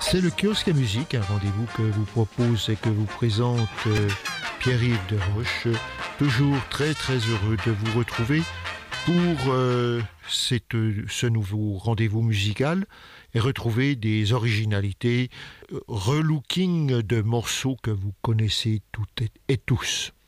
C'est le kiosque à musique, un rendez-vous que vous propose et que vous présente Pierre-Yves Desroches. Toujours très très heureux de vous retrouver pour ce nouveau rendez-vous musical et retrouver des originalités, relooking de morceaux que vous connaissez toutes et tous.